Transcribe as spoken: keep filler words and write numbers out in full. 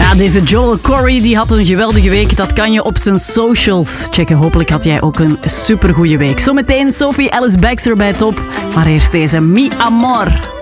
Ja, deze Joel Corry die had een geweldige week. Dat kan je op zijn socials checken. Hopelijk had jij ook een supergoeie week. Zometeen Sophie Ellis-Bextor bij Top. Maar eerst deze Mi Amor.